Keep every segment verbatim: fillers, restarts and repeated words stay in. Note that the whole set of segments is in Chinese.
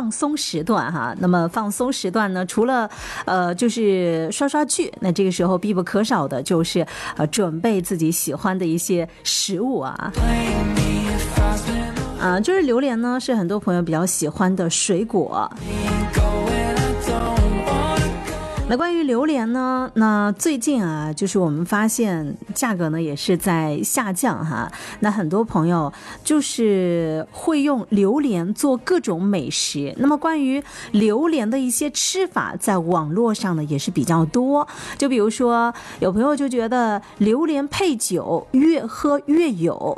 放松时段哈。那么放松时段呢，除了呃就是刷刷剧，那这个时候必不可少的就是呃准备自己喜欢的一些食物啊。啊，就是榴莲呢，是很多朋友比较喜欢的水果。那关于榴莲呢，那最近啊，就是我们发现价格呢也是在下降哈。那很多朋友就是会用榴莲做各种美食。那么关于榴莲的一些吃法，在网络上呢也是比较多。就比如说，有朋友就觉得榴莲配酒，越喝越有。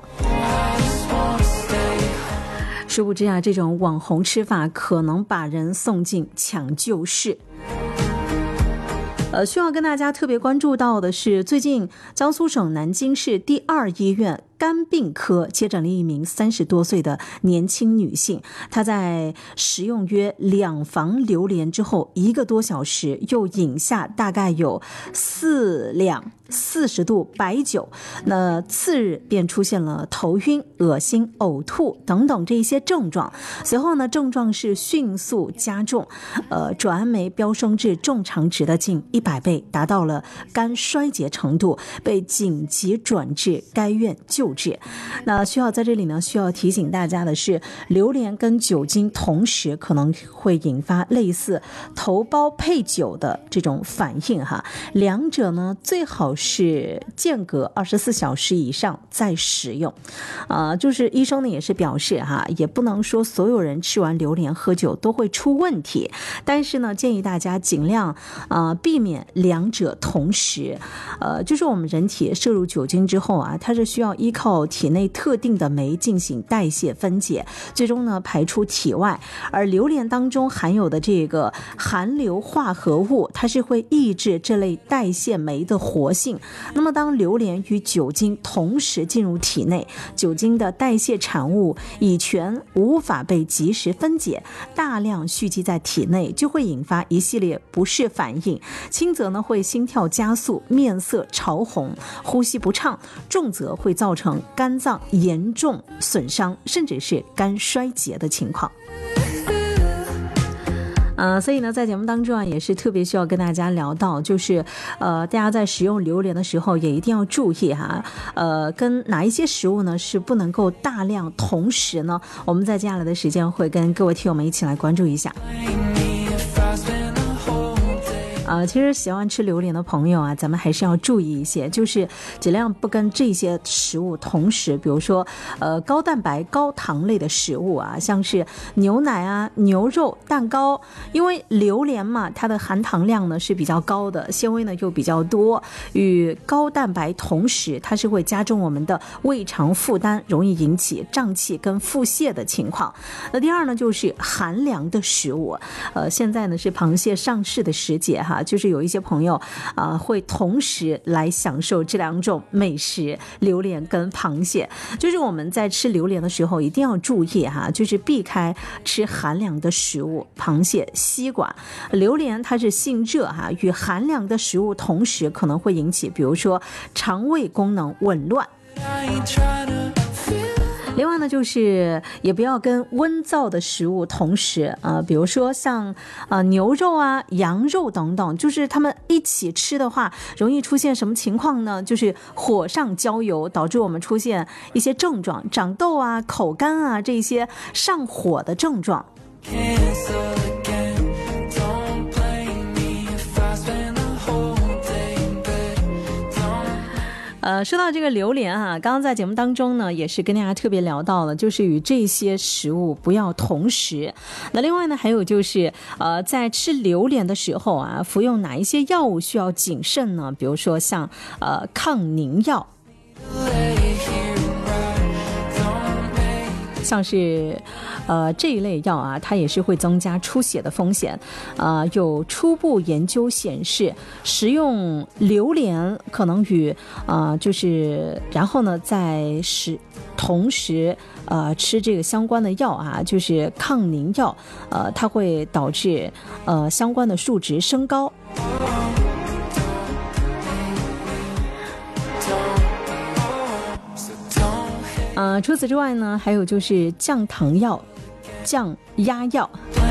殊不知啊，这种网红吃法可能把人送进抢救室。呃，需要跟大家特别关注到的是，最近江苏省南京市第二医院肝病科接诊了一名三十多岁的年轻女性，她在食用约两房榴莲之后，一个多小时又饮下大概有四两四十度白酒，那次日便出现了头晕、恶心、呕吐等等这些症状。随后呢，症状是迅速加重，呃，转氨酶飙升至正常值的近一百倍，达到了肝衰竭程度，被紧急转至该院救治。那需要在这里呢，需要提醒大家的是，榴莲跟酒精同时可能会引发类似头孢配酒的这种反应哈，两者呢最好是间隔二十四小时以上再食用。呃，就是医生呢也是表示哈，也不能说所有人吃完榴莲喝酒都会出问题，但是呢建议大家尽量呃避免两者同时。呃，就是我们人体摄入酒精之后啊，它是需要依靠体内特定的酶进行代谢分解，最终呢排出体外。而榴莲当中含有的这个含硫化合物，它是会抑制这类代谢酶的活性。那么当榴莲与酒精同时进入体内，酒精的代谢产物乙醛无法被及时分解，大量蓄积在体内，就会引发一系列不适反应。轻则呢会心跳加速、面色潮红、呼吸不畅，重则会造成肝脏严重损伤，甚至是肝衰竭的情况。呃，所以呢，在节目当中啊，也是特别需要跟大家聊到，就是呃，大家在食用榴莲的时候也一定要注意哈，呃，跟哪一些食物呢是不能够大量同时呢？我们在接下来的时间会跟各位听友们一起来关注一下。呃，其实喜欢吃榴莲的朋友啊，咱们还是要注意一些，就是尽量不跟这些食物同时，比如说呃高蛋白、高糖类的食物啊，像是牛奶啊、牛肉、蛋糕，因为榴莲嘛，它的含糖量呢是比较高的，纤维呢又比较多，与高蛋白同时，它是会加重我们的胃肠负担，容易引起胀气跟腹泻的情况。那第二呢，就是寒凉的食物，呃，现在呢是螃蟹上市的时节哈。就是有一些朋友啊、呃，会同时来享受这两种美食，榴莲跟螃蟹。就是我们在吃榴莲的时候一定要注意哈，就是避开吃寒凉的食物，螃蟹、西瓜。榴莲它是性热哈，与寒凉的食物同时可能会引起，比如说肠胃功能紊乱。另外呢，就是也不要跟温燥的食物同时，呃，比如说像呃牛肉啊、羊肉等等，就是他们一起吃的话，容易出现什么情况呢？就是火上浇油，导致我们出现一些症状，长痘啊、口干啊这些上火的症状。呃，说到这个榴莲啊，刚刚在节目当中呢，也是跟大家特别聊到了，就是与这些食物不要同时。那另外呢，还有就是呃，在吃榴莲的时候啊，服用哪一些药物需要谨慎呢？比如说像呃抗凝药。像是呃这一类药啊，它也是会增加出血的风险。呃，有初步研究显示，食用榴莲可能与呃就是然后呢在食同时呃吃这个相关的药啊，就是抗凝药，呃它会导致呃相关的数值升高。呃，除此之外呢，还有就是降糖药、降压药。